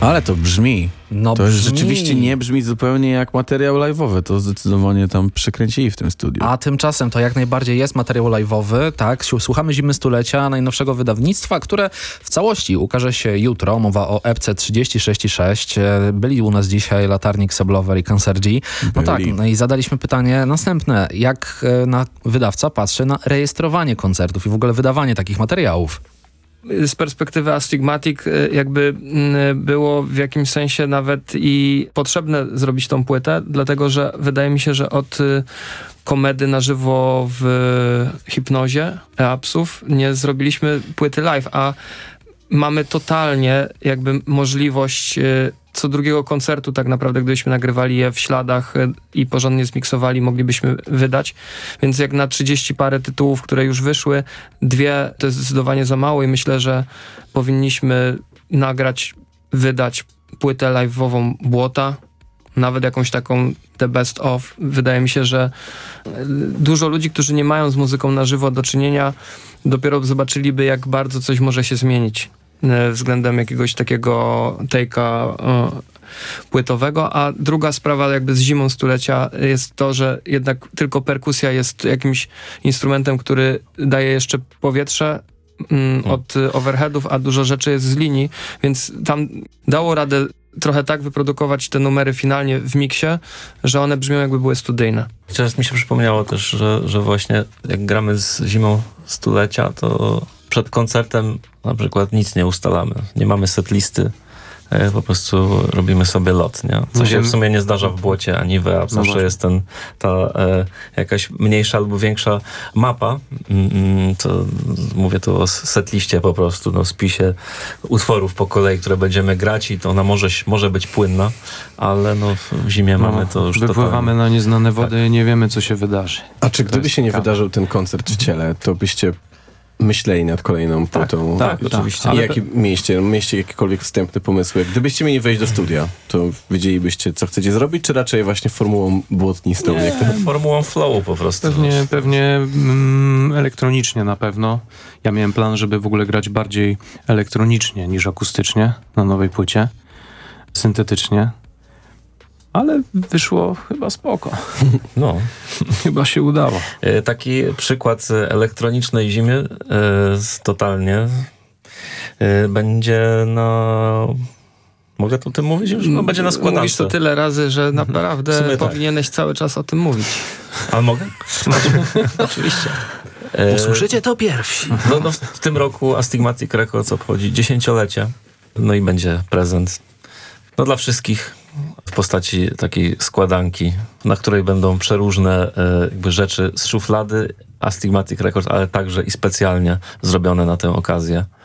Ale to brzmi. No To brzmi. rzeczywiście nie brzmi zupełnie jak materiał live'owy. To zdecydowanie tam przekręcili w tym studiu. A tymczasem to jak najbardziej jest materiał live'owy, tak? Słuchamy Zimy Stulecia, najnowszego wydawnictwa, które w całości ukaże się jutro. Mowa o epce 36,6. Byli u nas dzisiaj Latarnik, Seblover i Cancer G. No tak, no i zadaliśmy pytanie następne. Jak wydawca patrzy na rejestrowanie koncertów i w ogóle wydawanie takich materiałów? Z perspektywy Astigmatic jakby było w jakimś sensie nawet i potrzebne zrobić tą płytę, dlatego że wydaje mi się, że od komedy na żywo w Hipnozie Eapsów nie zrobiliśmy płyty live, a mamy totalnie jakby możliwość co drugiego koncertu tak naprawdę, gdybyśmy nagrywali je w śladach i porządnie zmiksowali, moglibyśmy wydać. Więc jak na 30 parę tytułów, które już wyszły, 2 to jest zdecydowanie za mało i myślę, że powinniśmy nagrać, wydać płytę live'ową Błota, nawet jakąś taką The Best Of. Wydaje mi się, że dużo ludzi, którzy nie mają z muzyką na żywo do czynienia, dopiero zobaczyliby, jak bardzo coś może się zmienić względem jakiegoś takiego take'a płytowego, a druga sprawa jakby z Zimą Stulecia jest to, że jednak tylko perkusja jest jakimś instrumentem, który daje jeszcze powietrze od overheadów, a dużo rzeczy jest z linii, więc tam dało radę trochę tak wyprodukować te numery finalnie w miksie, że one brzmią jakby były studyjne. Teraz mi się przypomniało też, że właśnie jak gramy z Zimą Stulecia, to przed koncertem na przykład nic nie ustalamy. Nie mamy setlisty. Po prostu robimy sobie lot, nie? Co się w sumie nie zdarza w Błocie ani w Eap. Zawsze jest ta jakaś mniejsza albo większa mapa. To mówię tu o setliście po prostu, no, spisie utworów po kolei, które będziemy grać i to ona może być płynna, ale no w zimie mamy to już wypływamy na nieznane wody, nie wiemy, co się wydarzy. A czy gdyby się nie wydarzył ten koncert w ciele, to byście myśleli nad kolejną płytą? Tak, oczywiście. I jakie mieliście jakiekolwiek wstępne pomysły? Gdybyście mieli wejść do studia, to wiedzielibyście, co chcecie zrobić, czy raczej właśnie formułą błotnistą? Formułą flowu po prostu. Pewnie elektronicznie na pewno. Ja miałem plan, żeby w ogóle grać bardziej elektronicznie niż akustycznie na nowej płycie. Syntetycznie. Ale wyszło chyba spoko. No. Chyba się udało. Taki przykład elektronicznej zimy totalnie będzie Mogę o tym mówić już? No, będzie na składance. Mówisz to tyle razy, że naprawdę powinieneś cały czas o tym mówić. A mogę? Oczywiście. Usłyszycie to pierwsi. No, w tym roku Astigmatic Records obchodzi 10-lecie. No i będzie prezent dla wszystkich w postaci takiej składanki, na której będą przeróżne jakby rzeczy z szuflady Astigmatic Records, ale także i specjalnie zrobione na tę okazję.